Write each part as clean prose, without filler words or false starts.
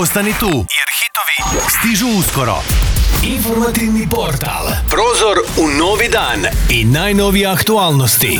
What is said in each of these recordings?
ostani tu, jer hitovi stižu uskoro. Informativni portal. Prozor u novi dan i najnovije aktualnosti.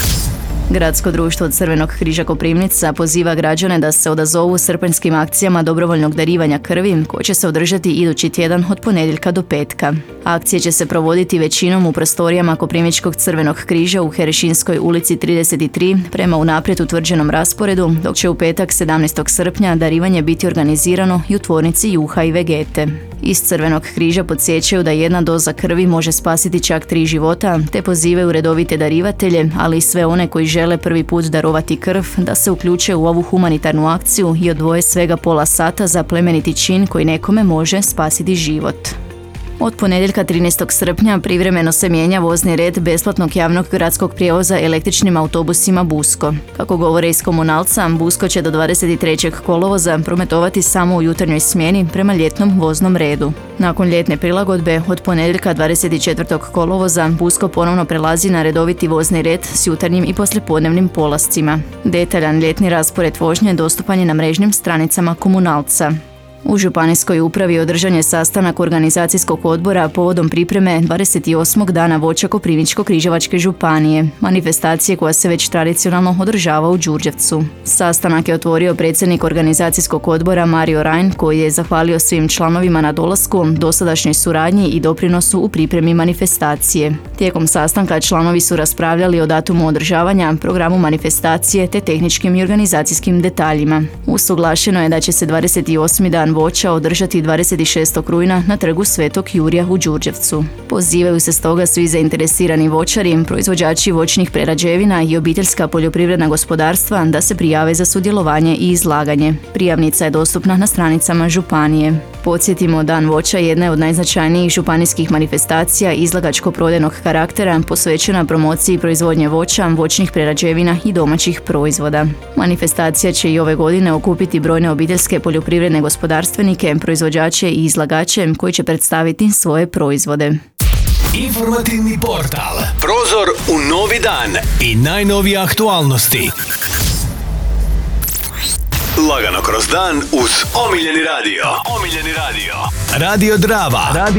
Gradsko društvo Crvenog križa Koprivnica poziva građane da se odazovu srpanjskim akcijama dobrovoljnog darivanja krvi koje će se održati idući tjedan od ponedjeljka do petka. Akcije će se provoditi većinom u prostorijama Koprivničkog Crvenog križa u Herešinskoj ulici 33 prema unaprijed utvrđenom rasporedu, dok će u petak 17. srpnja darivanje biti organizirano i u tvornici Juha i Vegete. Iz Crvenog križa podsjećaju da jedna doza krvi može spasiti čak 3 života, te pozivaju redovite darivatelje, ali i sve one koji žele prvi put darovati krv, da se uključe u ovu humanitarnu akciju i odvoje svega pola sata za plemeniti čin koji nekome može spasiti život. Od ponedjeljka 13. srpnja privremeno se mijenja vozni red besplatnog javnog gradskog prijevoza električnim autobusima Busko. Kako govore iz Komunalca, Busko će do 23. kolovoza prometovati samo u jutarnjoj smjeni prema ljetnom voznom redu. Nakon ljetne prilagodbe, od ponedjeljka 24. kolovoza Busko ponovno prelazi na redoviti vozni red s jutarnjim i poslijepodnevnim polascima. Detaljan ljetni raspored vožnje dostupan je na mrežnim stranicama Komunalca. U Županijskoj upravi održan je sastanak organizacijskog odbora povodom pripreme 28. dana voća Koprivničko-križevačke županije, manifestacije koja se već tradicionalno održava u Đurđevcu. Sastanak je otvorio predsjednik organizacijskog odbora Mario Rajn, koji je zahvalio svim članovima na dolasku, dosadašnjoj suradnji i doprinosu u pripremi manifestacije. Tijekom sastanka članovi su raspravljali o datumu održavanja, programu manifestacije te tehničkim i organizacijskim detaljima. Usuglašeno je da će se 28. dan voća održati 26. rujna na trgu Svetog Jurija u Đurđevcu. Pozivaju se stoga svi zainteresirani voćari, proizvođači voćnih prerađevina i obiteljska poljoprivredna gospodarstva da se prijave za sudjelovanje i izlaganje. Prijavnica je dostupna na stranicama županije. Podsjetimo, Dan voća jedna je od najznačajnijih županijskih manifestacija izlagačko-prodajnog karaktera posvećena promociji proizvodnje voća, voćnih prerađevina i domaćih proizvoda. Manifestacija će i ove godine okupiti brojne obiteljske poljoprivredne gospodarstvenike, proizvođače i izlagače koji će predstaviti svoje proizvode. Informativni portal. Prozor u novi dan i najnovije aktualnosti. Lagano kroz dan uz omiljeni radio. Radio Drava.